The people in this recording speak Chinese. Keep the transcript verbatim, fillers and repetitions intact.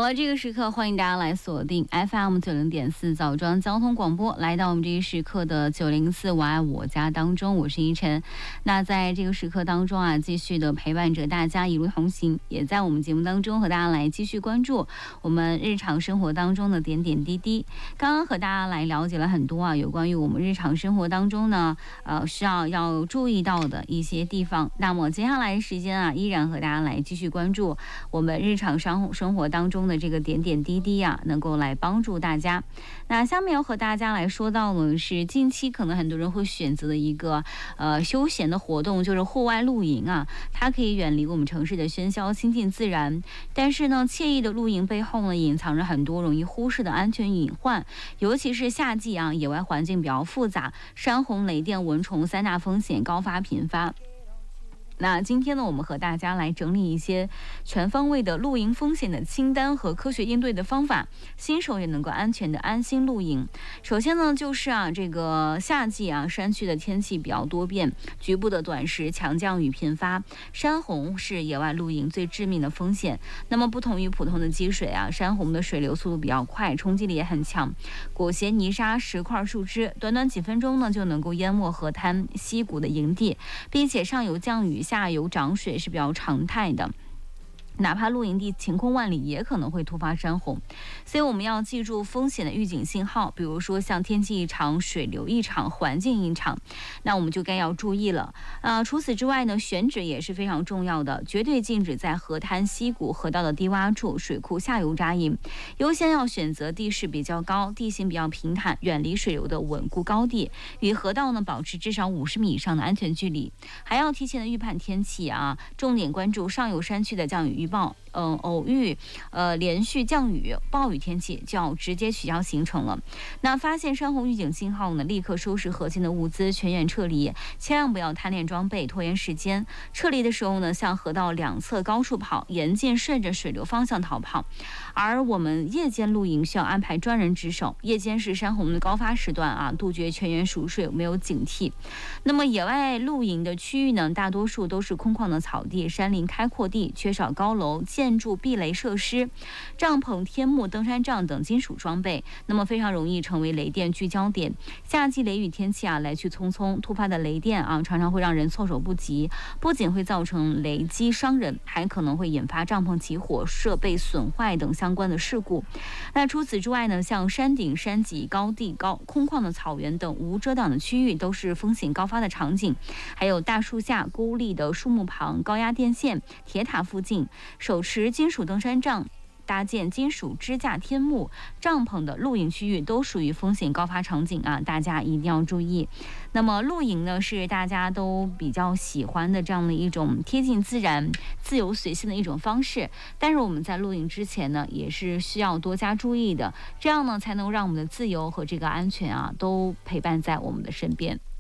好，这个时刻欢迎大家来锁定 F M 九零点四枣庄交通广播，来到我们这一时刻的九零四我爱我家当中，我是依晨。那在这个时刻当中啊，继续的陪伴着大家一路同行，也在我们节目当中和大家来继续关注我们日常生活当中的点点滴滴。刚刚和大家来了解了很多啊，有关于我们日常生活当中呢，呃，需要要注意到的一些地方。那么接下来时间啊，依然和大家来继续关注我们日常生生活当中的这个点点滴滴啊，能够来帮助大家。那下面要和大家来说到的是近期可能很多人会选择的一个呃休闲的活动，就是户外露营啊。它可以远离我们城市的喧嚣，亲近自然。但是呢，惬意的露营背后呢，隐藏着很多容易忽视的安全隐患。尤其是夏季啊，野外环境比较复杂，山洪、雷电、蚊虫三大风险高发频发。那今天呢，我们和大家来整理一些全方位的露营风险的清单和科学应对的方法，新手也能够安全的安心露营。首先呢，就是啊，这个夏季啊，山区的天气比较多变，局部的短时强降雨频发，山洪是野外露营最致命的风险。那么不同于普通的积水啊，山洪的水流速度比较快，冲击力也很强，裹挟泥沙、石块、树枝，短短几分钟呢，就能够淹没河滩、溪谷的营地，并且上游降雨，下游涨水是比较常态的。哪怕露营地晴空万里，也可能会突发山洪，所以我们要记住风险的预警信号，比如说像天气异常、水流异常、环境异常，那我们就该要注意了。呃，除此之外呢，选址也是非常重要的，绝对禁止在河滩、溪谷、河道的低洼处、水库下游扎营，优先要选择地势比较高、地形比较平坦、远离水流的稳固高地，与河道呢保持至少五十米以上的安全距离，还要提前的预判天气啊，重点关注上游山区的降雨预报。嗯，偶遇呃连续降雨、暴雨天气就要直接取消行程了。那发现山洪预警信号呢，立刻收拾核心的物资，全员撤离，千万不要贪恋装备、拖延时间。撤离的时候呢，向河道两侧高处跑，严禁顺着水流方向逃跑。而我们夜间露营需要安排专人值守，夜间是山洪的高发时段啊，杜绝全员熟睡，没有警惕。那么野外露营的区域呢，大多数都是空旷的草地、山林开阔地，缺少高楼、建筑、避雷设施、帐篷、天幕、登山杖等金属装备，那么非常容易成为雷电聚焦点。夏季雷雨天气啊，来去匆匆，突发的雷电啊，常常会让人措手不及，不仅会造成雷击伤人，还可能会引发帐篷起火、设备损坏等相关的事故。那除此之外呢，像山顶、山脊、高地、高空旷的草原等无遮挡的区域，都是风险高发的场景。还有大树下、孤立的树木旁、高压电线、铁塔附近，手持金属登山杖、搭建金属支架天幕、帐篷的露营区域都属于风险高发场景啊，大家一定要注意。那么露营呢，是大家都比较喜欢的这样的一种贴近自然、自由随性的一种方式。但是我们在露营之前呢，也是需要多加注意的，这样呢，才能让我们的自由和这个安全啊，都陪伴在我们的身边。